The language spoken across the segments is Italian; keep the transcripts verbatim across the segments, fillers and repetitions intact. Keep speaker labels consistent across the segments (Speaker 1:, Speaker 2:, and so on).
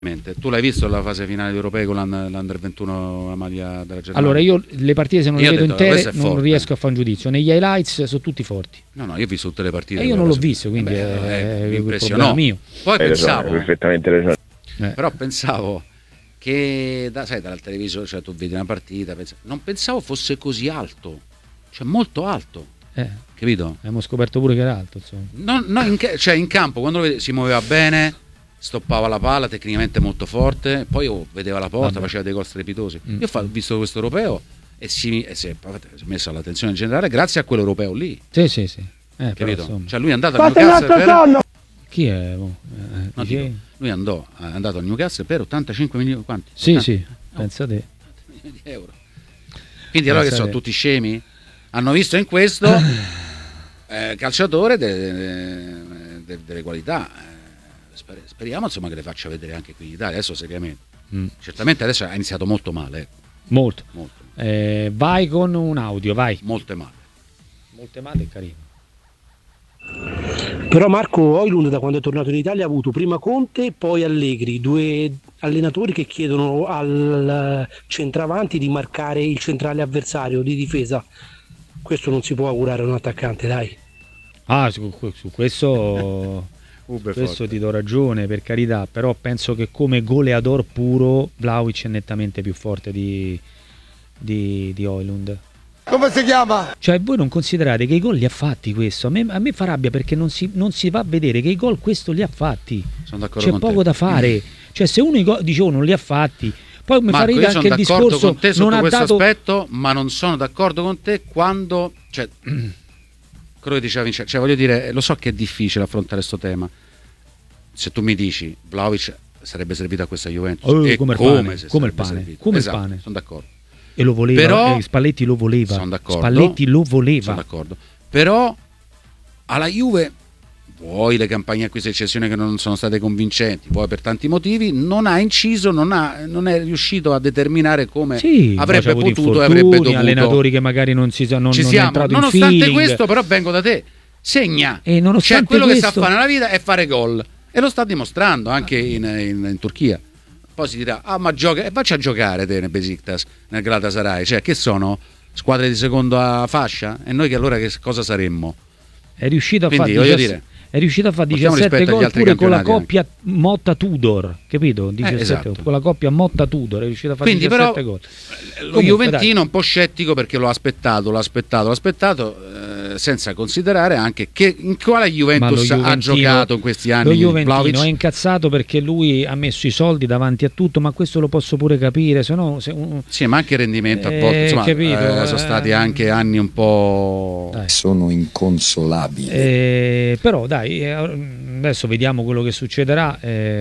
Speaker 1: Tu l'hai visto la fase finale europea con l'Under ventuno, la maglia della Germania?
Speaker 2: Allora io le partite se non
Speaker 1: io
Speaker 2: le vedo
Speaker 1: detto,
Speaker 2: intere non
Speaker 1: forte.
Speaker 2: riesco a fare un giudizio. Negli highlights sono tutti forti.
Speaker 1: No, no, io ho visto tutte le partite.
Speaker 2: E io non l'ho visto, quindi
Speaker 1: Vabbè,
Speaker 2: è,
Speaker 1: è
Speaker 2: è un problema mio.
Speaker 1: Poi
Speaker 3: hai
Speaker 1: pensavo,
Speaker 3: ragione, perfettamente ragione.
Speaker 2: Eh.
Speaker 1: Però pensavo che, da, sai, dal televisore, cioè tu vedi una partita, pensa, non pensavo fosse così alto, cioè molto alto,
Speaker 2: Eh,
Speaker 1: capito?
Speaker 2: abbiamo scoperto pure che era alto, insomma.
Speaker 1: No, no, in, cioè in campo, quando lo vede, si muoveva bene, stoppava la palla, tecnicamente molto forte, poi oh, vedeva la porta,
Speaker 2: Vabbè.
Speaker 1: faceva dei gol strepitosi.
Speaker 2: Mm.
Speaker 1: Io ho visto questo europeo e si, e si è messo all'attenzione in generale grazie a quell'europeo lì,
Speaker 2: Sì, sì, sì. Eh, però,
Speaker 1: capito?
Speaker 2: insomma.
Speaker 1: Cioè lui è andato a Newcastle per...
Speaker 2: Chi è? Oh, eh,
Speaker 1: No,
Speaker 2: dice-
Speaker 1: dico, lui andò, è andato a Newcastle per ottantacinque milioni, quanti?
Speaker 2: Sì,
Speaker 1: ottanta
Speaker 2: sì, pensa te.
Speaker 1: milioni di euro. Quindi allora che
Speaker 2: Pensa
Speaker 1: sono
Speaker 2: te.
Speaker 1: tutti scemi? Hanno visto in questo eh, calciatore de- de- delle qualità. Eh, sper- speriamo insomma che le faccia vedere anche qui in Italia, adesso seriamente.
Speaker 2: Mm.
Speaker 1: Certamente adesso ha iniziato molto male, ecco.
Speaker 2: Molto.
Speaker 1: molto,
Speaker 2: Eh, vai con un audio, vai.
Speaker 1: molte male.
Speaker 2: Molte male, carino.
Speaker 4: Però Marco Højlund da quando è tornato in Italia ha avuto prima Conte e poi Allegri, due allenatori che chiedono al centravanti di marcare il centrale avversario di difesa. Questo non si può augurare a un attaccante, dai.
Speaker 2: Ah, su, su questo,
Speaker 1: Ube
Speaker 2: questo
Speaker 1: forte.
Speaker 2: ti do ragione, per carità, però penso che come goleador puro Vlahovic è nettamente più forte di, di, di Højlund.
Speaker 5: Come si chiama?
Speaker 2: Cioè voi non considerate che i gol li ha fatti questo? A me, a me fa rabbia perché non si, non si va a vedere che i gol questo li ha fatti.
Speaker 1: Sono d'accordo
Speaker 2: C'è
Speaker 1: con
Speaker 2: poco
Speaker 1: te.
Speaker 2: da fare. Cioè se uno i gol dice oh non li ha fatti, poi mi fa
Speaker 1: Marco, io
Speaker 2: ridere
Speaker 1: sono
Speaker 2: anche il
Speaker 1: d'accordo
Speaker 2: discorso
Speaker 1: con te sotto
Speaker 2: non ha
Speaker 1: questo
Speaker 2: dato...
Speaker 1: aspetto, ma non sono d'accordo con te quando, cioè, quello che diceva Vincenzo, cioè voglio dire, lo so che è difficile affrontare questo tema. Se tu mi dici Vlahovic sarebbe servito a questa Juventus,
Speaker 2: Oh,
Speaker 1: e
Speaker 2: come il
Speaker 1: come,
Speaker 2: pane,
Speaker 1: se
Speaker 2: come il
Speaker 1: sarebbe
Speaker 2: pane,
Speaker 1: servito.
Speaker 2: come il
Speaker 1: Esatto,
Speaker 2: pane.
Speaker 1: sono d'accordo.
Speaker 2: E lo voleva,
Speaker 1: Però-
Speaker 2: eh, Spalletti lo voleva.
Speaker 1: Sono d'accordo.
Speaker 2: Spalletti lo voleva.
Speaker 1: Sono d'accordo. Però alla Juve, vuoi le campagne acquisti e cessione che non sono state convincenti, vuoi per tanti motivi, non ha inciso, non, ha, non è riuscito a determinare come
Speaker 2: Sì,
Speaker 1: avrebbe
Speaker 2: poi c'ha avuto
Speaker 1: potuto e avrebbe
Speaker 2: infortuni,
Speaker 1: dovuto.
Speaker 2: allenatori che magari non si non,
Speaker 1: Ci
Speaker 2: non è
Speaker 1: siamo.
Speaker 2: entrato in
Speaker 1: Nonostante
Speaker 2: feeling.
Speaker 1: questo, però, vengo da te. Segna.
Speaker 2: E nonostante
Speaker 1: Cioè, quello
Speaker 2: questo-
Speaker 1: che sa fare nella vita è fare gol. E lo sta dimostrando anche in, in- in Turchia. Poi si dirà, ah, ma gioca, e faccia a giocare te nel Besiktas, nel Galatasaray. Cioè, che sono? Squadre di seconda fascia? E noi che allora che cosa saremmo?
Speaker 2: È riuscito a fare
Speaker 1: Quindi, voglio
Speaker 2: diciassette,
Speaker 1: dire,
Speaker 2: è riuscito a fare
Speaker 1: portiamo
Speaker 2: diciassette
Speaker 1: rispetto agli
Speaker 2: gol
Speaker 1: altri
Speaker 2: pure con la
Speaker 1: campionati
Speaker 2: coppia Motta Tudor, capito? diciassette
Speaker 1: esatto.
Speaker 2: con la coppia Motta Tudor è riuscito a fare
Speaker 1: Quindi però
Speaker 2: diciassette gol.
Speaker 1: lo
Speaker 2: Comunque,
Speaker 1: Juventino
Speaker 2: dai.
Speaker 1: un po' scettico perché l'ho aspettato, l'ho aspettato, l'ho aspettato, eh, senza considerare anche che in quale
Speaker 2: Ma lo
Speaker 1: Juventus ha
Speaker 2: Juventino-
Speaker 1: giocato in questi anni
Speaker 2: Lo Juventino
Speaker 1: Vlahovic?
Speaker 2: è incazzato perché lui ha messo i soldi davanti a tutto, ma questo lo posso pure capire, se no se un-
Speaker 1: Sì, ma anche il rendimento a
Speaker 2: Eh,
Speaker 1: volte, insomma,
Speaker 2: capito,
Speaker 1: eh, sono
Speaker 2: eh.
Speaker 1: stati anche anni un po'...
Speaker 2: Dai.
Speaker 6: Sono inconsolabili.
Speaker 2: Eh, però dai, eh, adesso vediamo quello che succederà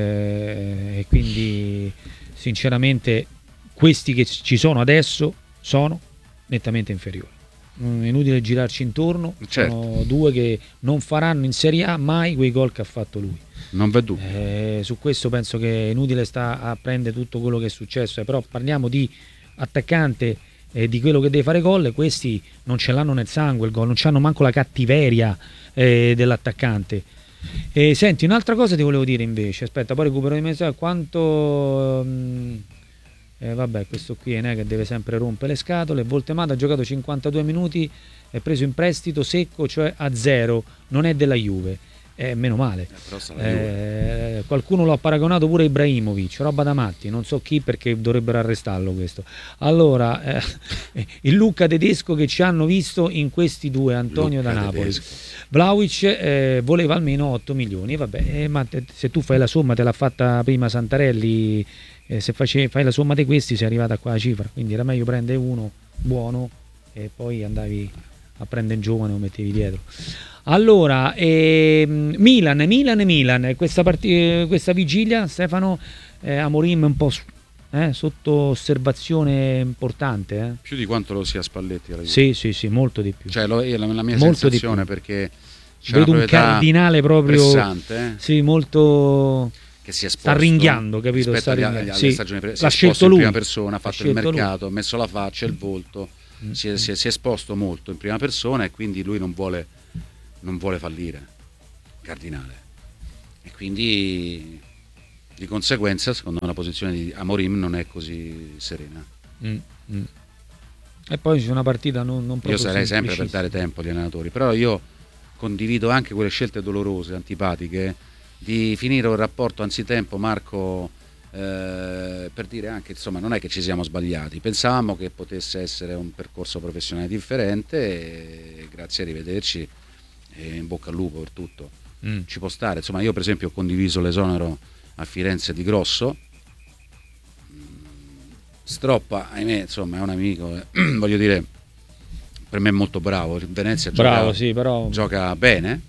Speaker 2: eh, e quindi sinceramente questi che ci sono adesso sono nettamente inferiori. Mm, È inutile girarci intorno,
Speaker 1: Certo.
Speaker 2: sono due che non faranno in Serie A mai quei gol che ha fatto lui.
Speaker 1: Non vedo.
Speaker 2: Eh, su questo penso che è inutile sta a prendere tutto quello che è successo, eh, però parliamo di attaccante eh, di quello che deve fare gol, questi non ce l'hanno nel sangue il gol, non c'hanno manco la cattiveria eh, dell'attaccante. E senti, un'altra cosa ti volevo dire invece, aspetta, poi recupero di messaggio, quanto... mm, eh, vabbè, questo qui è che deve sempre rompere le scatole. Voltemata ha giocato cinquantadue minuti, è preso in prestito secco, cioè a zero, non è della Juve. Eh, meno male.
Speaker 1: Però sta la Juve.
Speaker 2: Eh, qualcuno lo ha paragonato pure a Ibrahimovic, roba da matti, non so chi perché dovrebbero arrestarlo questo. Allora, eh, il Lucca tedesco che ci hanno visto in questi due, Antonio
Speaker 1: Lucca
Speaker 2: da Napoli.
Speaker 1: tedesco.
Speaker 2: Vlahovic eh, voleva almeno otto milioni, vabbè, eh, ma te- se tu fai la somma, te l'ha fatta prima Santarelli, eh, se face- fai la somma di questi sei arrivata a quella cifra, quindi era meglio prendere uno buono e poi andavi a prendere un giovane e lo mettevi dietro. Allora, ehm, Milan, Milan, Milan, questa, part- questa vigilia, Stefano, eh, Amorim un po' su- eh, sotto osservazione importante. Eh.
Speaker 1: Più di quanto lo sia Spalletti alla Juve.
Speaker 2: Sì, sì, sì, molto di più.
Speaker 1: Cioè, lo- è la, la mia
Speaker 2: Molto di
Speaker 1: sensazione
Speaker 2: più.
Speaker 1: perché c'è
Speaker 2: Vedo
Speaker 1: una
Speaker 2: un
Speaker 1: proprietà
Speaker 2: cardinale proprio
Speaker 1: pressante, eh,
Speaker 2: sì, molto
Speaker 1: che si è esposto
Speaker 2: sta ringhiando, capito?
Speaker 1: rispetto
Speaker 2: Sta
Speaker 1: agli-
Speaker 2: ringhiando.
Speaker 1: alle
Speaker 2: Sì.
Speaker 1: stagioni pre- si è
Speaker 2: L'ha
Speaker 1: esposto
Speaker 2: scelto
Speaker 1: in
Speaker 2: lui.
Speaker 1: prima persona, ha
Speaker 2: L'ha
Speaker 1: fatto il
Speaker 2: scelto lui.
Speaker 1: mercato, ha messo la faccia, il volto,
Speaker 2: Mm.
Speaker 1: si, è, si è- si è esposto molto in prima persona e quindi lui non vuole, non vuole fallire, cardinale. E quindi Di conseguenza, secondo me, la posizione di Amorim non è così serena.
Speaker 2: Mm, mm. E poi c'è una partita non, non proprio
Speaker 1: Io sarei sempre per dare tempo agli allenatori, però io condivido anche quelle scelte dolorose, antipatiche, di finire un rapporto anzitempo, Marco, eh, per dire anche, insomma, non è che ci siamo sbagliati, pensavamo che potesse essere un percorso professionale differente e grazie, arrivederci e in bocca al lupo per tutto. Mm. Ci può stare, insomma, io per esempio ho condiviso l'esonero a Firenze di Grosso. Stroppa, ahimè, insomma, è un amico, eh, voglio dire, per me è molto bravo. Il Venezia
Speaker 2: bravo,
Speaker 1: gioca,
Speaker 2: sì, però...
Speaker 1: gioca bene,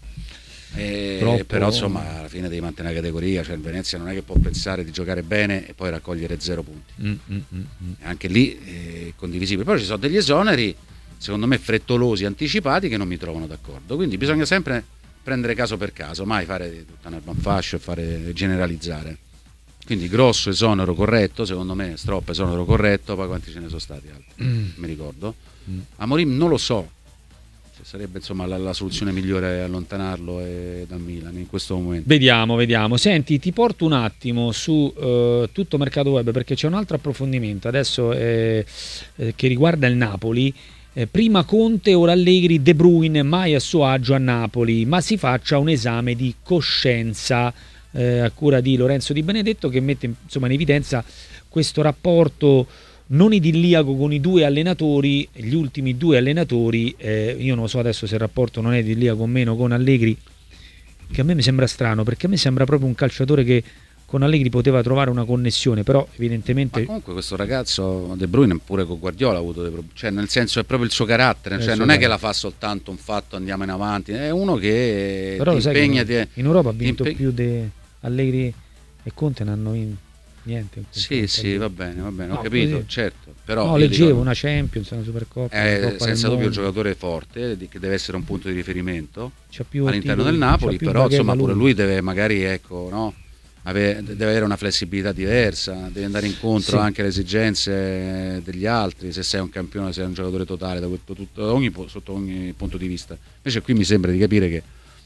Speaker 1: e,
Speaker 2: Troppo...
Speaker 1: però insomma alla fine devi mantenere la categoria, cioè il Venezia non è che può pensare di giocare bene e poi raccogliere zero punti. Mm, mm, mm. Anche lì è condivisibile. Poi ci sono degli esoneri, secondo me frettolosi, anticipati, che non mi trovano d'accordo. Quindi bisogna sempre prendere caso per caso, mai fare tutta una banfascia e fare generalizzare. Quindi Grosso esonero corretto, secondo me Stroppa esonero corretto, poi quanti ce ne sono stati altri? Mm. Mi ricordo. Mm. Amorim non lo so, cioè, sarebbe insomma la, la soluzione migliore allontanarlo eh, dal Milan in questo momento.
Speaker 2: Vediamo, vediamo. Senti, ti porto un attimo su uh, tutto mercato web, perché c'è un altro approfondimento adesso eh, eh, che riguarda il Napoli. Eh, prima Conte, ora Allegri, De Bruyne mai a suo agio a Napoli, ma si faccia un esame di coscienza. Eh, a cura di Lorenzo Di Benedetto, che mette insomma in evidenza questo rapporto non idilliaco con i due allenatori, gli ultimi due allenatori. Eh, io non so adesso se il rapporto non è idilliaco o meno con Allegri, che a me mi sembra strano, perché a me sembra proprio un calciatore che con Allegri poteva trovare una connessione, però evidentemente...
Speaker 1: Ma comunque questo ragazzo De Bruyne pure con Guardiola ha avuto dei problemi, cioè nel senso è proprio il suo carattere, cioè non è che la fa soltanto un fatto andiamo in avanti, è uno che
Speaker 2: però
Speaker 1: ti impegna di...
Speaker 2: in Europa ha vinto
Speaker 1: impeg...
Speaker 2: più di Allegri e Conte, non hanno in... niente.
Speaker 1: Sì, sì, va bene, va bene, ho
Speaker 2: no,
Speaker 1: capito,
Speaker 2: così.
Speaker 1: certo. Però
Speaker 2: no, leggevo
Speaker 1: dico,
Speaker 2: una Champions, una Supercoppa.
Speaker 1: È senza dubbio un giocatore forte, che deve essere un punto di riferimento
Speaker 2: più
Speaker 1: all'interno del Napoli, però insomma pure lui deve magari, ecco, no? Ave, deve avere una flessibilità diversa, deve andare incontro sì. anche alle esigenze degli altri, se sei un campione, sei un giocatore totale da tutto, tutto, ogni, sotto ogni punto di vista. Invece qui mi sembra di capire che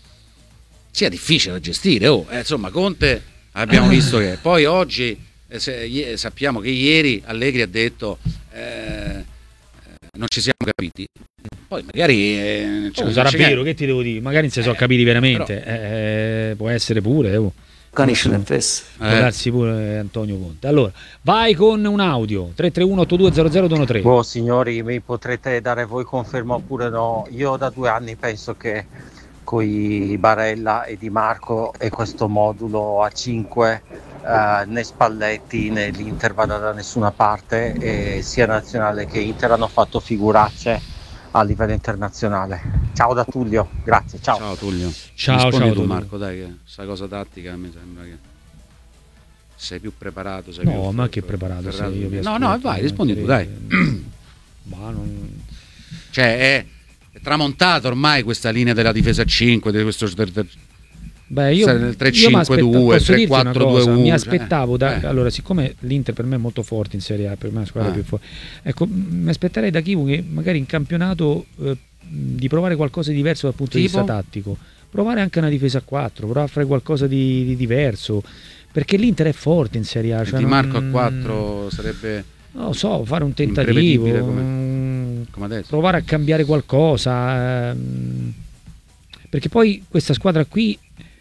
Speaker 1: sia difficile da gestire, oh, eh, insomma Conte abbiamo visto che poi oggi eh, se, sappiamo che ieri Allegri ha detto eh, non ci siamo capiti, poi magari eh,
Speaker 2: oh, sarà vero, che ti devo dire, magari non si sono eh, capiti veramente, però... eh, può essere pure, oh. Può darsi pure Antonio Conte. Allora, vai con un audio tre tre uno otto due zero zero due uno tre.
Speaker 3: Oh, signori, mi potrete dare voi conferma oppure no? Io da due anni penso che coi Barella e Di Marco e questo modulo a cinque eh, né Spalletti né l'Inter vada da nessuna parte, e sia nazionale che Inter hanno fatto figuracce a livello internazionale. Ciao da Tullio, grazie, ciao.
Speaker 1: Ciao Tullio.
Speaker 2: Ciao, ciao
Speaker 1: tu Marco, dai, che sta cosa tattica mi sembra che sei più preparato, sei
Speaker 2: no,
Speaker 1: più
Speaker 2: ma che preparato sei, io
Speaker 1: no, no, vai, rispondi tu, dai.
Speaker 2: Ma non...
Speaker 1: Cioè è, è tramontata ormai questa linea della difesa a cinque, di questo
Speaker 2: Beh, io
Speaker 1: tre cinque due, tre quattro due uno.
Speaker 2: Mi aspettavo da,
Speaker 1: eh.
Speaker 2: allora, siccome l'Inter per me è molto forte in Serie A, per me è una squadra eh. più forte, ecco, mi aspetterei da Chivu che magari in campionato eh, di provare qualcosa di diverso dal punto tipo? di vista tattico, provare anche una difesa a quattro, provare a fare qualcosa di, di diverso, perché l'Inter è forte in Serie A, cioè
Speaker 1: Di Marco
Speaker 2: non...
Speaker 1: a quattro sarebbe,
Speaker 2: non lo so, fare un tentativo,
Speaker 1: come, come adesso.
Speaker 2: Provare a cambiare qualcosa, ehm, perché poi questa squadra qui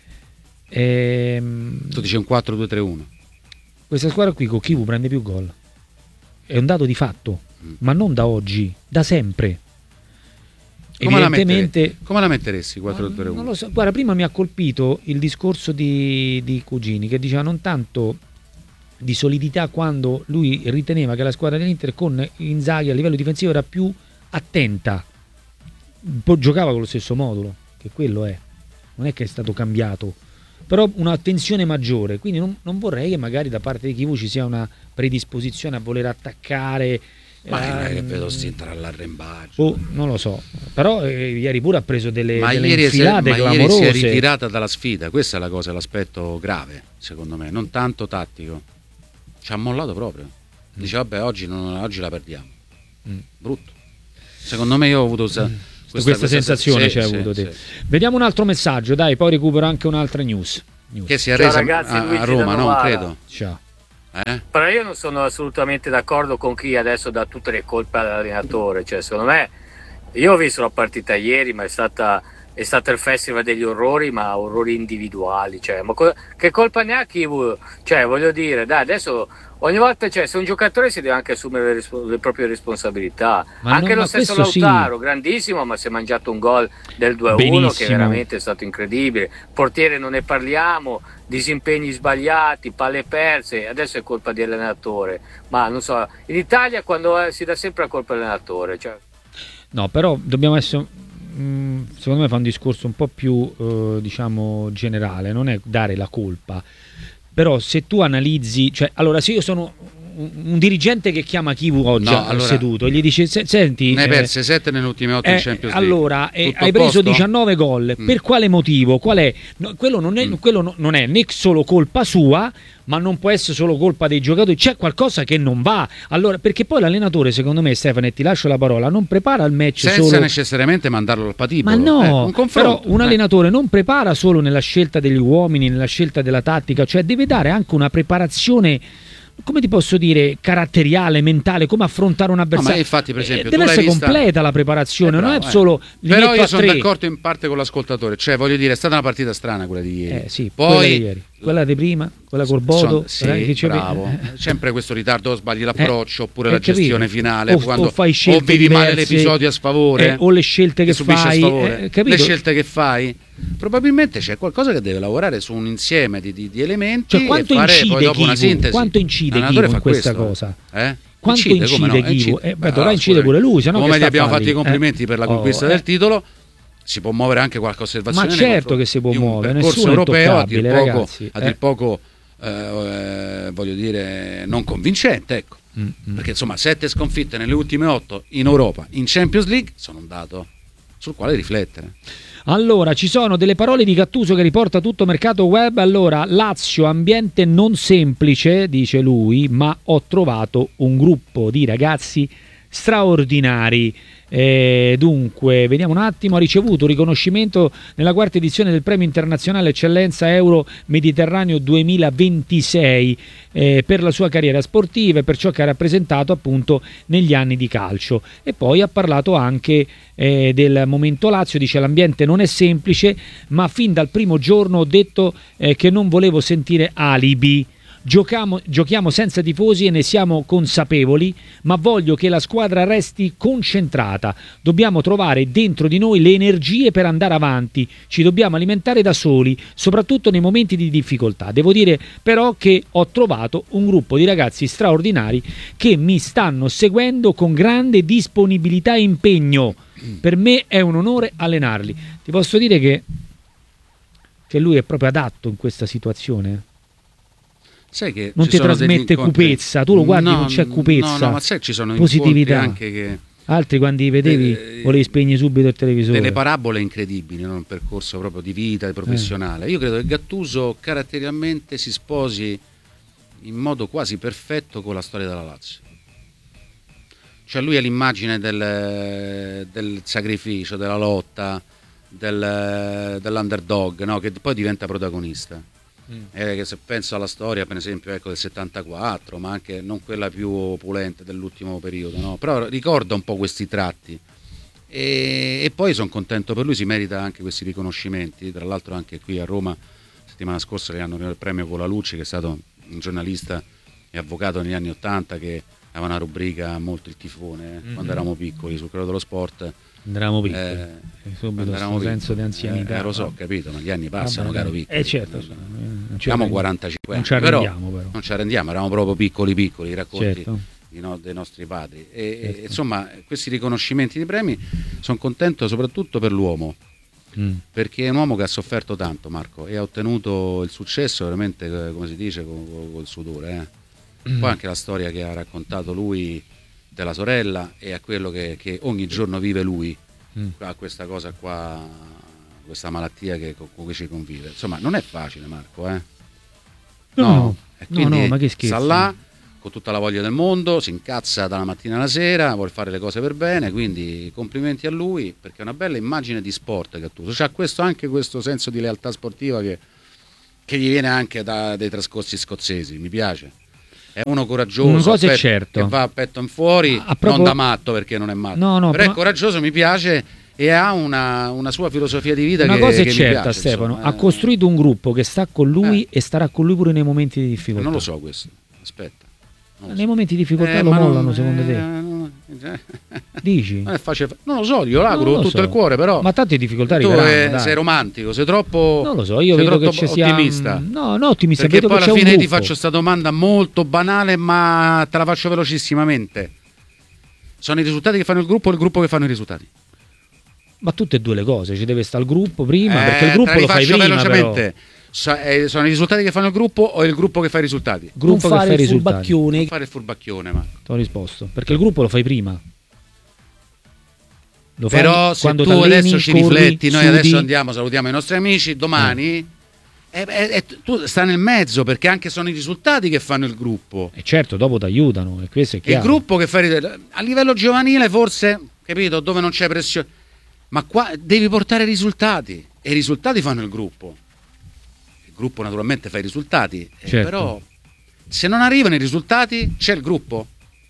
Speaker 2: ehm,
Speaker 1: tu dici un quattro due tre uno,
Speaker 2: questa squadra qui con Chivu prende più gol, è un dato di fatto, mm. ma non da oggi, da sempre.
Speaker 1: Come
Speaker 2: Evidentemente,
Speaker 1: la, come la metteresti quattro due tre uno?
Speaker 2: Non lo so. Guarda, prima mi ha colpito il discorso di, di Cugini, che diceva non tanto di solidità, quando lui riteneva che la squadra dell'Inter con Inzaghi a livello difensivo era più attenta, poi giocava con lo stesso modulo, che quello è, non è che è stato cambiato, però un'attenzione maggiore, quindi non, non vorrei che magari da parte di Chivu ci sia una predisposizione a voler attaccare.
Speaker 1: Ma non è che vedo stintare all'arrembaggio.
Speaker 2: Oh, non lo so, però eh, ieri pure ha preso delle,
Speaker 1: ma
Speaker 2: delle
Speaker 1: ieri
Speaker 2: infilate
Speaker 1: ma
Speaker 2: clamorose.
Speaker 1: Ieri si è ritirata dalla sfida, questa è la cosa, l'aspetto grave secondo me, non tanto tattico, ci ha mollato proprio, dice vabbè oggi, non, oggi la perdiamo, mm. brutto, secondo me io ho avuto questa,
Speaker 2: mm. questa, questa sensazione,
Speaker 1: sì,
Speaker 2: c'è
Speaker 1: sì,
Speaker 2: avuto
Speaker 1: sì,
Speaker 2: te.
Speaker 1: sì.
Speaker 2: Vediamo un altro messaggio, dai, poi recupero anche un'altra news.
Speaker 1: che si è arresa
Speaker 5: ragazzi,
Speaker 1: a,
Speaker 5: Luigi
Speaker 1: a Roma,
Speaker 5: da
Speaker 1: no?
Speaker 5: Novara.
Speaker 1: Credo.
Speaker 2: Ciao.
Speaker 1: Eh?
Speaker 5: Però io non sono assolutamente d'accordo con chi adesso dà tutte le colpe all'allenatore. Cioè, secondo me, io ho visto la partita ieri, ma è stata è stato il festival degli orrori, ma orrori individuali. Cioè, ma co- che colpa ne ha Kivu? Cioè, voglio dire, dai, adesso ogni volta, cioè, se un giocatore si deve anche assumere le, rispo- le proprie responsabilità.
Speaker 2: Ma
Speaker 5: anche
Speaker 2: non-
Speaker 5: lo
Speaker 2: ma
Speaker 5: stesso
Speaker 2: questo sì.
Speaker 5: Lautaro, grandissimo, ma si è mangiato un gol del due a uno che
Speaker 2: Benissimo.
Speaker 5: veramente è stato incredibile. Portiere non ne parliamo, disimpegni sbagliati, palle perse, adesso è colpa di allenatore. Ma non so, in Italia quando eh, si dà sempre la colpa all'allenatore. Cioè.
Speaker 2: No, però dobbiamo essere, mh, secondo me fa un discorso un po' più eh, diciamo generale, non è dare la colpa, però se tu analizzi, cioè allora se io sono un, un dirigente che chiama Kivu oggi
Speaker 1: No, allora-
Speaker 2: seduto e gli dice "Se- senti
Speaker 1: Ne hai
Speaker 2: eh,
Speaker 1: perse sette nelle ultime otto in
Speaker 2: eh,
Speaker 1: Champions League.
Speaker 2: allora eh,
Speaker 1: Tutto a
Speaker 2: hai preso
Speaker 1: posto?
Speaker 2: diciannove gol,
Speaker 1: Mm.
Speaker 2: per quale motivo? Qual è? No, quello non è,
Speaker 1: Mm.
Speaker 2: quello no- non è né solo colpa sua, ma non può essere solo colpa dei giocatori, c'è qualcosa che non va. Allora, perché poi l'allenatore, secondo me, Stefano, e ti lascio la parola, non prepara il match
Speaker 1: Senza
Speaker 2: solo
Speaker 1: necessariamente mandarlo al patibolo.
Speaker 2: ma no,
Speaker 1: Eh, un confronto.
Speaker 2: però un
Speaker 1: eh.
Speaker 2: allenatore non prepara solo nella scelta degli uomini, nella scelta della tattica, cioè deve dare anche una preparazione, come ti posso dire, caratteriale, mentale, come affrontare un
Speaker 1: No,
Speaker 2: avversario.
Speaker 1: ma infatti, per esempio,
Speaker 2: Eh,
Speaker 1: tu
Speaker 2: deve
Speaker 1: l'hai
Speaker 2: essere
Speaker 1: vista-
Speaker 2: completa la preparazione,
Speaker 1: Eh,
Speaker 2: non
Speaker 1: bravo,
Speaker 2: è
Speaker 1: eh.
Speaker 2: solo li
Speaker 1: Però
Speaker 2: metto
Speaker 1: io
Speaker 2: a
Speaker 1: sono
Speaker 2: tre.
Speaker 1: d'accordo in parte con l'ascoltatore, cioè voglio dire, è stata una partita strana quella di ieri.
Speaker 2: Eh sì, quella
Speaker 1: Poi
Speaker 2: di ieri, quella di prima, quella col Bodo,
Speaker 1: Son- sì,
Speaker 2: quella che c'è-
Speaker 1: bravo.
Speaker 2: eh,
Speaker 1: Sempre questo ritardo, o sbagli l'approccio, oppure
Speaker 2: eh,
Speaker 1: la
Speaker 2: capito?
Speaker 1: gestione finale,
Speaker 2: O-
Speaker 1: quando
Speaker 2: o fai scelte
Speaker 1: o vivi male
Speaker 2: diverse,
Speaker 1: l'episodio a sfavore,
Speaker 2: eh, o le scelte che
Speaker 1: subisci a
Speaker 2: fai,
Speaker 1: sfavore.
Speaker 2: eh, capito?
Speaker 1: Le scelte che fai, probabilmente c'è qualcosa che deve lavorare su un insieme di, di- di elementi
Speaker 2: Cioè, quanto
Speaker 1: e fare
Speaker 2: incide
Speaker 1: poi dopo una
Speaker 2: Kivu?
Speaker 1: sintesi.
Speaker 2: Quanto incide
Speaker 1: L'allenatore
Speaker 2: Kivu
Speaker 1: fa
Speaker 2: in questa
Speaker 1: questo,
Speaker 2: cosa?
Speaker 1: eh?
Speaker 2: Quanto
Speaker 1: Incide,
Speaker 2: incide,
Speaker 1: come no?
Speaker 2: Kivu?
Speaker 1: Incide.
Speaker 2: Eh, beh,
Speaker 1: Ah,
Speaker 2: dovrà incidere
Speaker 1: scusami.
Speaker 2: pure lui, se no
Speaker 1: come
Speaker 2: che
Speaker 1: gli
Speaker 2: sta a
Speaker 1: abbiamo
Speaker 2: fargli?
Speaker 1: fatto i complimenti
Speaker 2: Eh.
Speaker 1: per la
Speaker 2: Oh,
Speaker 1: conquista
Speaker 2: eh.
Speaker 1: del titolo, si può muovere anche qualche osservazione
Speaker 2: Ma
Speaker 1: nei
Speaker 2: certo
Speaker 1: confronti
Speaker 2: che si può
Speaker 1: di un
Speaker 2: muovere,
Speaker 1: percorso
Speaker 2: nessuno è
Speaker 1: europeo a dir
Speaker 2: intoccabile,
Speaker 1: poco,
Speaker 2: ragazzi,
Speaker 1: a dir
Speaker 2: eh.
Speaker 1: poco eh, eh, voglio dire non convincente, ecco.
Speaker 2: Mm, mm.
Speaker 1: Perché insomma sette sconfitte nelle ultime otto in Europa, in Champions League, sono un dato sul quale riflettere.
Speaker 2: Allora, ci sono delle parole di Gattuso che riporta tutto mercato web. Allora, Lazio, ambiente non semplice, dice lui, ma ho trovato un gruppo di ragazzi straordinari. Eh, dunque, vediamo un attimo, ha ricevuto un riconoscimento nella quarta edizione del Premio Internazionale Eccellenza Euro Mediterraneo duemilaventisei eh, per la sua carriera sportiva e per ciò che ha rappresentato appunto negli anni di calcio. E poi ha parlato anche eh, del momento Lazio, dice l'ambiente non è semplice, ma fin dal primo giorno ho detto eh, che non volevo sentire alibi. Giochiamo, giochiamo senza tifosi e ne siamo consapevoli, ma voglio che la squadra resti concentrata. Dobbiamo trovare dentro di noi le energie per andare avanti, ci dobbiamo alimentare da soli, soprattutto nei momenti di difficoltà. Devo dire però che ho trovato un gruppo di ragazzi straordinari che mi stanno seguendo con grande disponibilità e impegno. Per me è un onore allenarli. Ti posso dire che, che lui è proprio adatto in questa situazione.
Speaker 1: Sai che
Speaker 2: Non
Speaker 1: ci
Speaker 2: ti
Speaker 1: sono
Speaker 2: trasmette
Speaker 1: degli incontri-
Speaker 2: cupezza, tu lo guardi,
Speaker 1: No,
Speaker 2: non c'è cupezza,
Speaker 1: no, no, ma sai ci sono
Speaker 2: positività.
Speaker 1: incontri anche che
Speaker 2: Altri quando li vedevi
Speaker 1: Eh,
Speaker 2: volevi spegnere subito il televisore.
Speaker 1: delle parabole incredibili, no? Un percorso proprio di vita, di professionale. Io credo che Gattuso caratterialmente si sposi in modo quasi perfetto con la storia della Lazio. Cioè lui è l'immagine del, del sacrificio, della lotta, del, dell'underdog, no? Che poi diventa protagonista. Mm. Eh, che se penso alla storia, per esempio, ecco, del settantaquattro, ma anche non quella più opulente dell'ultimo periodo, no? Però ricorda un po' questi tratti. E, e poi sono contento per lui, si merita anche questi riconoscimenti. Tra l'altro anche qui a Roma settimana scorsa gli hanno il premio Colalucci, che è stato un giornalista e avvocato negli anni ottanta che aveva una rubrica molto il tifone, eh, mm-hmm. quando eravamo piccoli sul Corriere dello Sport.
Speaker 2: Eravamo piccoli,
Speaker 1: eh,
Speaker 2: subito questo senso di anzianità.
Speaker 1: Eh, lo so, capito, ma gli anni passano,
Speaker 2: Vabbè,
Speaker 1: caro piccoli.
Speaker 2: Eh certo,
Speaker 1: abbiamo quarantacinque
Speaker 2: non
Speaker 1: anni,
Speaker 2: ci arrendiamo però,
Speaker 1: però non ci arrendiamo, eravamo proprio piccoli piccoli, i racconti
Speaker 2: certo.
Speaker 1: di no, dei nostri padri. E,
Speaker 2: certo.
Speaker 1: e, insomma, questi riconoscimenti di premi sono contento soprattutto per l'uomo. Mm. Perché è un uomo che ha sofferto tanto, Marco, e ha ottenuto il successo veramente, come si dice, col, col sudore. Eh. Mm. Poi anche la storia che ha raccontato lui della sorella e a quello che, che ogni giorno vive lui, mm. a questa cosa qua, questa malattia che, con cui ci convive. Insomma, non è facile, Marco, eh?
Speaker 2: No, no,
Speaker 1: e quindi
Speaker 2: no, no, ma che scherzi.
Speaker 1: sta là con tutta la voglia del mondo, si incazza dalla mattina alla sera, vuole fare le cose per bene, quindi complimenti a lui, perché è una bella immagine di sport Gattuso. C'ha questo, anche questo senso di lealtà sportiva che che gli viene anche da dei trascorsi scozzesi, mi piace. È uno coraggioso,
Speaker 2: una cosa è
Speaker 1: petto,
Speaker 2: certo,
Speaker 1: che va a petto in fuori,
Speaker 2: a proprio...
Speaker 1: non da matto perché non è matto,
Speaker 2: no, no,
Speaker 1: però
Speaker 2: ma...
Speaker 1: è coraggioso, mi piace, e ha una, una sua filosofia di vita.
Speaker 2: Una
Speaker 1: che,
Speaker 2: cosa è
Speaker 1: che
Speaker 2: certa,
Speaker 1: mi piace,
Speaker 2: Stefano,
Speaker 1: insomma.
Speaker 2: ha costruito un gruppo che sta con lui eh. e starà con lui pure nei momenti di difficoltà.
Speaker 1: Non lo so questo, aspetta.
Speaker 2: Nei so. momenti di difficoltà
Speaker 1: eh,
Speaker 2: lo mollano
Speaker 1: non,
Speaker 2: secondo
Speaker 1: eh,
Speaker 2: te?
Speaker 1: Non,
Speaker 2: Dici?
Speaker 1: Non, è facile, non lo so, io l'auguro con tutto
Speaker 2: so.
Speaker 1: il cuore, però.
Speaker 2: Ma tante difficoltà
Speaker 1: tu
Speaker 2: arriveranno,
Speaker 1: sei romantico, sei troppo.
Speaker 2: Non lo so, io
Speaker 1: sei
Speaker 2: vedo che ci sia
Speaker 1: ottimista.
Speaker 2: No, no, ottimista,
Speaker 1: perché
Speaker 2: vedo
Speaker 1: poi
Speaker 2: che
Speaker 1: alla
Speaker 2: c'è
Speaker 1: fine
Speaker 2: un
Speaker 1: ti
Speaker 2: gruppo.
Speaker 1: faccio questa domanda molto banale, ma te la faccio velocissimamente. Sono i risultati che fanno il gruppo o il gruppo che fanno i risultati?
Speaker 2: Ma tutte e due le cose, ci deve stare il gruppo prima,
Speaker 1: eh,
Speaker 2: perché il gruppo lo fai prima
Speaker 1: velocemente.
Speaker 2: però.
Speaker 1: So, eh, sono i risultati che fanno il gruppo o il gruppo che fa i risultati?
Speaker 2: Gruppo
Speaker 4: non
Speaker 2: che
Speaker 4: fare
Speaker 2: fa i
Speaker 4: il
Speaker 2: risultati.
Speaker 4: furbacchione.
Speaker 1: Non fare il furbacchione, ma.
Speaker 2: Ti ho risposto, perché il gruppo lo fai prima. Lo fai
Speaker 1: però se
Speaker 2: quando
Speaker 1: tu
Speaker 2: t'alleni,
Speaker 1: adesso ci
Speaker 2: corri,
Speaker 1: rifletti, noi
Speaker 2: sudi.
Speaker 1: adesso andiamo, salutiamo i nostri amici, domani eh. eh, eh, tu sta nel mezzo, perché anche sono i risultati che fanno il gruppo.
Speaker 2: E certo, dopo ti aiutano, e questo è
Speaker 1: Il
Speaker 2: chiaro.
Speaker 1: gruppo che fa a livello giovanile forse, capito, dove non c'è pressione, ma qua devi portare risultati e i risultati fanno il gruppo. Il gruppo naturalmente fa i risultati,
Speaker 2: certo.
Speaker 1: eh, però se non arrivano i risultati c'è il gruppo.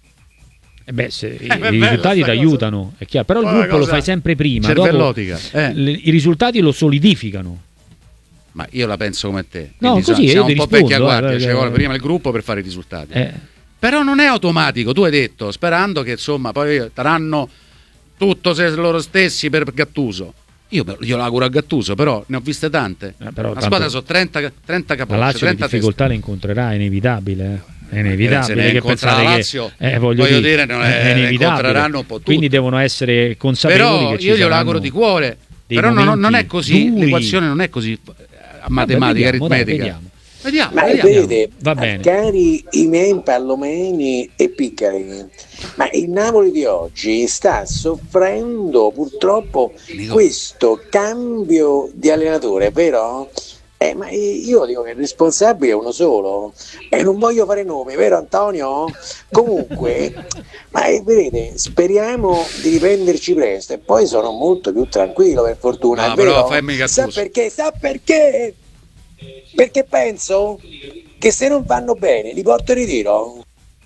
Speaker 2: Eh beh, se
Speaker 1: eh,
Speaker 2: i risultati ti aiutano, è chiaro, però il gruppo lo fai sempre prima, dopo
Speaker 1: eh.
Speaker 2: le, i risultati lo solidificano.
Speaker 1: Ma io la penso come te.
Speaker 2: No, così
Speaker 1: siamo
Speaker 2: io
Speaker 1: un po'
Speaker 2: rispondo,
Speaker 1: vecchia guardia,
Speaker 2: eh,
Speaker 1: ci
Speaker 2: eh,
Speaker 1: vuole prima il gruppo per fare i risultati.
Speaker 2: Eh.
Speaker 1: Però non è automatico, tu hai detto, sperando che insomma poi daranno tutto se loro stessi per Gattuso. Io glielo auguro a Gattuso, però ne ho viste tante.
Speaker 2: Eh, però
Speaker 1: la
Speaker 2: tanto...
Speaker 1: squadra sono trenta, trenta capocce,
Speaker 2: la Lazio
Speaker 1: trenta
Speaker 2: le difficoltà
Speaker 1: teste.
Speaker 2: le incontrerà, è inevitabile, eh. È inevitabile
Speaker 1: eh, se
Speaker 2: che pensate
Speaker 1: la
Speaker 2: che
Speaker 1: Lazio,
Speaker 2: eh, voglio,
Speaker 1: voglio
Speaker 2: dire,
Speaker 1: dire, non è,
Speaker 2: è inevitabile.
Speaker 1: Un po'
Speaker 2: quindi devono essere consapevoli
Speaker 1: però
Speaker 2: che ci
Speaker 1: io glielo
Speaker 2: saranno
Speaker 1: auguro di cuore. Però non, non è così,
Speaker 2: duri.
Speaker 1: l'equazione non è così matematica,
Speaker 2: vediamo,
Speaker 1: aritmetica.
Speaker 2: Dai, vediamo.
Speaker 1: Vediamo,
Speaker 7: ma
Speaker 1: vediamo.
Speaker 7: vedete,
Speaker 2: Va bene.
Speaker 7: cari i miei pallomeni e piccoli, ma il Napoli di oggi sta soffrendo purtroppo questo cambio di allenatore, vero? Eh, ma io dico che il responsabile è uno solo e non voglio fare nomi, vero Antonio? Comunque, ma eh, vedete, speriamo di riprenderci presto e poi sono molto più tranquillo, per fortuna.
Speaker 1: No,
Speaker 7: è vero?
Speaker 1: però fammi
Speaker 7: Sa perché? Sa perché? Perché penso che se non vanno bene li porto in ritiro.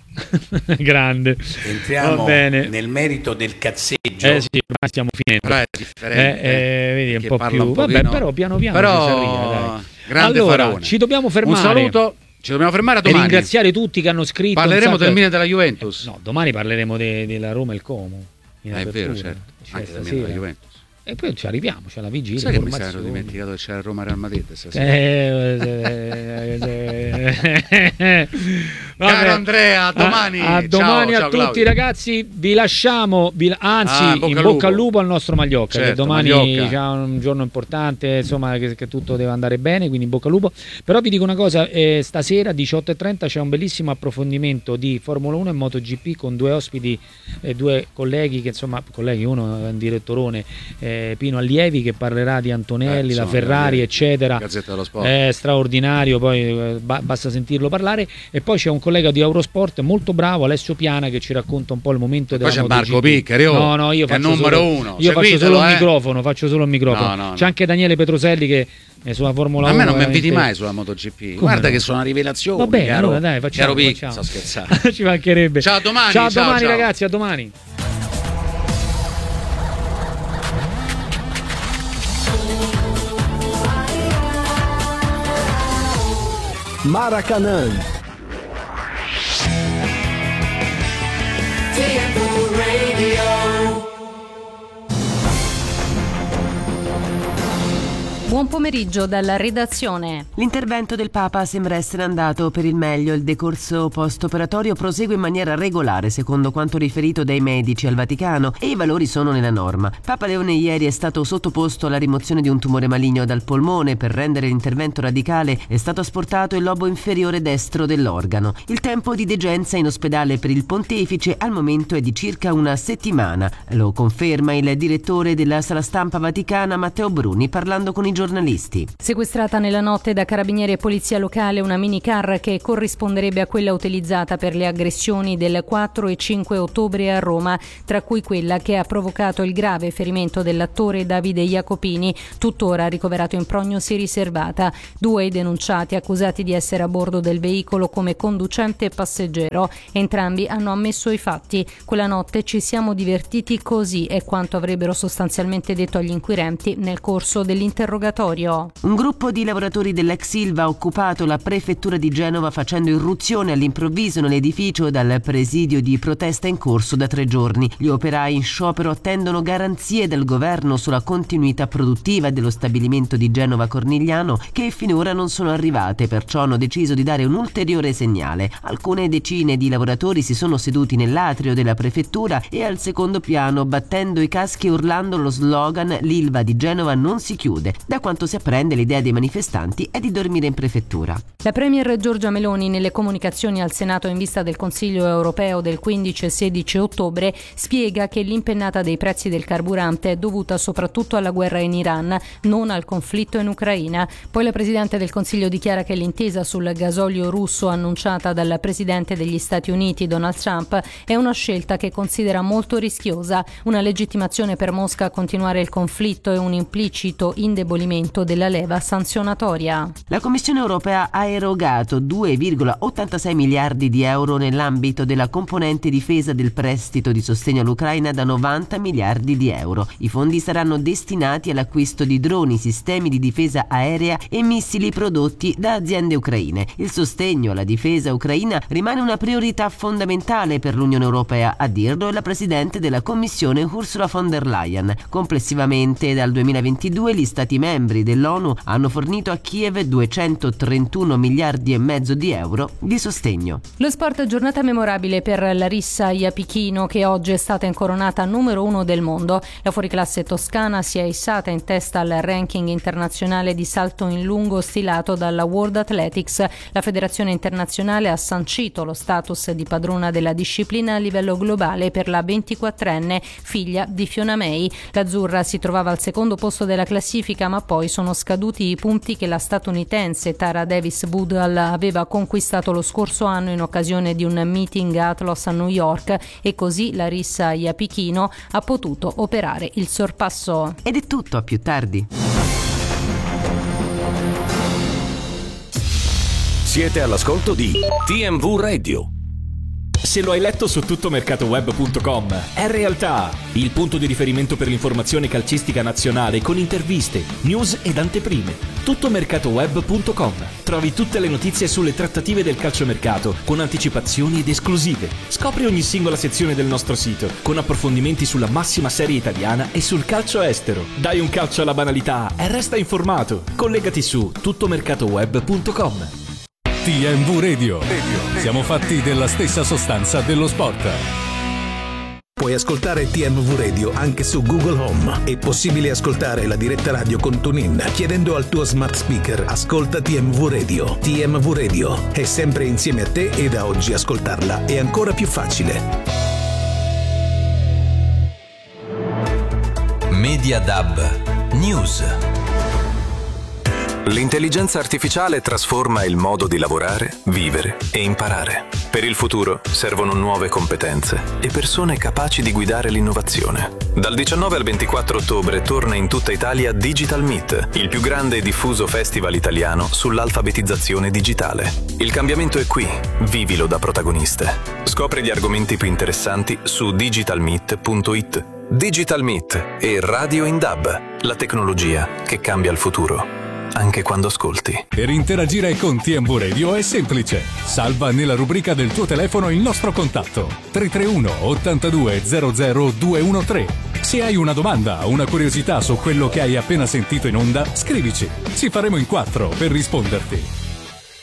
Speaker 2: Grande.
Speaker 8: Entriamo
Speaker 2: Va bene.
Speaker 8: nel merito del cazzeggio.
Speaker 2: Eh sì, ormai stiamo finendo.
Speaker 1: Però è differente.
Speaker 2: Eh, eh, vedi, un po' più.
Speaker 1: Un
Speaker 2: Vabbè, però piano piano
Speaker 1: però...
Speaker 2: ci si arriva, dai.
Speaker 1: Grande
Speaker 2: allora,
Speaker 1: Faraone.
Speaker 2: ci dobbiamo fermare.
Speaker 1: Un saluto. Ci dobbiamo fermare a
Speaker 2: E
Speaker 1: domani.
Speaker 2: ringraziare tutti che hanno scritto.
Speaker 1: Parleremo
Speaker 2: sacco...
Speaker 1: del Milan della Juventus.
Speaker 2: No, domani parleremo de- della Roma e il Como.
Speaker 1: Ah, è vero, certo.
Speaker 2: Cioè,
Speaker 1: Anche del Milan della Juventus.
Speaker 2: E poi ci arriviamo, c'è la vigilia.
Speaker 1: Sai che mi ero dimenticato che c'era Roma Real Madrid stasera.
Speaker 2: Eh, eh, eh,
Speaker 1: Caro Andrea, a domani.
Speaker 2: A, a domani
Speaker 1: ciao,
Speaker 2: a
Speaker 1: ciao,
Speaker 2: tutti,
Speaker 1: Claudio.
Speaker 2: ragazzi. Vi lasciamo, vi, anzi,
Speaker 1: ah, bocca
Speaker 2: in
Speaker 1: al
Speaker 2: bocca al
Speaker 1: lupo.
Speaker 2: lupo al nostro Magliocca.
Speaker 1: Certo,
Speaker 2: che domani
Speaker 1: Magliocca.
Speaker 2: c'è un giorno importante, insomma, che, che tutto deve andare bene. Quindi in bocca al lupo. Però vi dico una cosa: eh, stasera diciotto e trenta c'è un bellissimo approfondimento di Formula uno e MotoGP con due ospiti, eh, due colleghi che insomma, colleghi, uno è un direttorone, eh, Pino Allievi, che parlerà di Antonelli,
Speaker 1: eh,
Speaker 2: la
Speaker 1: sono,
Speaker 2: Ferrari,
Speaker 1: eh,
Speaker 2: eccetera.
Speaker 1: Gazzetta dello Sport.
Speaker 2: È straordinario, poi eh, ba- basta sentirlo parlare. E poi c'è un collega di Eurosport molto bravo, Alessio Piana, che ci racconta un po' il momento della
Speaker 1: poi c'è
Speaker 2: MotoGP.
Speaker 1: Marco Piccari, oh,
Speaker 2: no, no, io
Speaker 1: che è
Speaker 2: faccio
Speaker 1: numero
Speaker 2: solo,
Speaker 1: uno.
Speaker 2: Io faccio
Speaker 1: Seguitelo,
Speaker 2: solo il
Speaker 1: eh.
Speaker 2: microfono, faccio solo il microfono.
Speaker 1: No, no, no.
Speaker 2: C'è anche Daniele Petroselli che è sulla Formula
Speaker 1: A me
Speaker 2: uno.
Speaker 1: non mi inviti
Speaker 2: veramente-
Speaker 1: mai sulla MotoGP.
Speaker 2: Come
Speaker 1: Guarda
Speaker 2: no?
Speaker 1: che sono una rivelazione.
Speaker 2: Va bene,
Speaker 1: caro,
Speaker 2: allora dai, facciamo,
Speaker 1: caro Pic,
Speaker 2: facciamo.
Speaker 1: sto scherzando.
Speaker 2: Ci mancherebbe.
Speaker 1: Ciao, a domani,
Speaker 2: Ciao, a
Speaker 1: ciao,
Speaker 2: domani
Speaker 1: ciao.
Speaker 2: ragazzi, a domani.
Speaker 9: Maracanã.
Speaker 10: Buon pomeriggio dalla redazione.
Speaker 11: L'intervento del Papa sembra essere andato per il meglio. Il decorso post-operatorio prosegue in maniera regolare, secondo quanto riferito dai medici al Vaticano, e i valori sono nella norma. Papa Leone ieri è stato sottoposto alla rimozione di un tumore maligno dal polmone. Per rendere l'intervento radicale è stato asportato il lobo inferiore destro dell'organo. Il tempo di degenza in ospedale per il pontefice al momento è di circa una settimana. Lo conferma il direttore della sala stampa vaticana Matteo Bruni parlando con i giornalisti giornalisti.
Speaker 10: Sequestrata nella notte da carabinieri e polizia locale una minicar che corrisponderebbe a quella utilizzata per le aggressioni del quattro e cinque ottobre a Roma, tra cui quella che ha provocato il grave ferimento dell'attore Davide Jacopini, tuttora ricoverato in prognosi riservata. Due i denunciati accusati di essere a bordo del veicolo come conducente e passeggero. Entrambi hanno ammesso i fatti. Quella notte ci siamo divertiti così, è quanto avrebbero sostanzialmente detto agli inquirenti nel corso dell'interrogatorio.
Speaker 11: Un gruppo di lavoratori dell'ex Ilva ha occupato la prefettura di Genova facendo irruzione all'improvviso nell'edificio dal presidio di protesta in corso da tre giorni. Gli operai in sciopero attendono garanzie del governo sulla continuità produttiva dello stabilimento di Genova Cornigliano, che finora non sono arrivate, perciò hanno deciso di dare un ulteriore segnale. Alcune decine di lavoratori si sono seduti nell'atrio della prefettura e al secondo piano, battendo i caschi e urlando lo slogan "L'Ilva di Genova non si chiude". Da quanto si apprende, l'idea dei manifestanti è di dormire in prefettura.
Speaker 10: La premier Giorgia Meloni, nelle comunicazioni al Senato in vista del Consiglio europeo del quindici e sedici ottobre, spiega che l'impennata dei prezzi del carburante è dovuta soprattutto alla guerra in Iran, non al conflitto in Ucraina. Poi la Presidente del Consiglio dichiara che l'intesa sul gasolio russo annunciata dal Presidente degli Stati Uniti Donald Trump è una scelta che considera molto rischiosa, una legittimazione per Mosca a continuare il conflitto e un implicito indebolimento della leva sanzionatoria.
Speaker 11: La Commissione europea ha erogato due virgola ottantasei miliardi di euro nell'ambito della componente difesa del prestito di sostegno all'Ucraina da novanta miliardi di euro. I fondi saranno destinati all'acquisto di droni, sistemi di difesa aerea e missili prodotti da aziende ucraine. Il sostegno alla difesa ucraina rimane una priorità fondamentale per l'Unione Europea, a dirlo è la Presidente della Commissione Ursula von der Leyen. Complessivamente dal duemilaventidue gli Stati membri dell'ONU hanno fornito a Kiev duecentotrentuno miliardi e mezzo di euro di sostegno.
Speaker 10: Lo sport, giornata memorabile per Larissa Iapichino, che oggi è stata incoronata numero uno del mondo. La fuoriclasse toscana si è issata in testa al ranking internazionale di salto in lungo stilato dalla World Athletics. La federazione internazionale ha sancito lo status di padrona della disciplina a livello globale per la ventiquattrenne figlia di Fiona May. L'azzurra si trovava al secondo posto della classifica, ma poi sono scaduti i punti che la statunitense Tara Davis-Woodall aveva conquistato lo scorso anno in occasione di un meeting Atlas a New York, e così Larissa Iapichino ha potuto operare il sorpasso.
Speaker 11: Ed è tutto, a più tardi.
Speaker 9: Siete all'ascolto di T M V Radio. Se lo hai letto su tuttomercatoweb punto com, è realtà il punto di riferimento per l'informazione calcistica nazionale con interviste, news ed anteprime. tuttomercatoweb punto com. Trovi tutte le notizie sulle trattative del calciomercato con anticipazioni ed esclusive. Scopri ogni singola sezione del nostro sito con approfondimenti sulla massima serie italiana e sul calcio estero. Dai un calcio alla banalità e resta informato. Collegati su tuttomercatoweb punto com.
Speaker 12: T M V Radio. Siamo fatti della stessa sostanza dello sport.
Speaker 13: Puoi ascoltare T M V Radio anche su Google Home. È possibile ascoltare la diretta radio con TuneIn chiedendo al tuo smart speaker "Ascolta T M V Radio". T M V Radio è sempre insieme a te e da oggi ascoltarla è ancora più facile.
Speaker 14: Mediadab News. L'intelligenza artificiale trasforma il modo di lavorare, vivere e imparare. Per il futuro servono nuove competenze e persone capaci di guidare l'innovazione. Dal diciannove al ventiquattro ottobre torna in tutta Italia Digital Meet, il più grande e diffuso festival italiano sull'alfabetizzazione digitale. Il cambiamento è qui, vivilo da protagonista. Scopri gli argomenti più interessanti su digital meet punto it. Digital Meet e Radio in D A B, la tecnologia che cambia il futuro. Anche quando ascolti.
Speaker 12: Per interagire con T M V Radio è semplice. Salva nella rubrica del tuo telefono il nostro contatto tre tre uno ottantadue zero zero due uno tre. Se hai una domanda o una curiosità su quello che hai appena sentito in onda, scrivici. Ci faremo in quattro per risponderti.